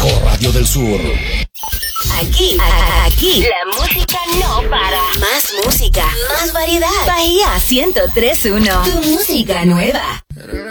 mejor radio del sur. Aquí, la música no para. Más música, más variedad. Bahía 103.1, tu música nueva.